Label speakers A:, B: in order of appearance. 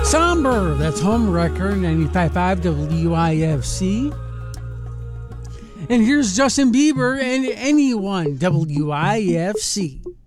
A: Somber, that's Home Wrecker, 95.5 WIFC. And here's Justin Bieber and Anyone, WIFC.